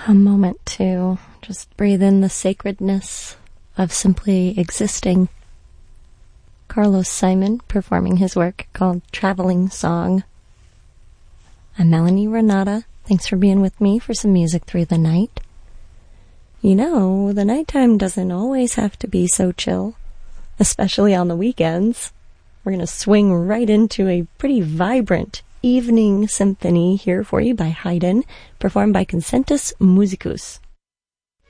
A moment to just breathe in the sacredness of simply existing. Carlos Simon performing his work called Traveling Song. I'm Melanie Renata. Thanks for being with me for some music through the night. You know, the nighttime doesn't always have to be so chill, especially on the weekends. We're going to swing right into a pretty vibrant evening symphony here for you by Haydn, performed by Concentus Musicus.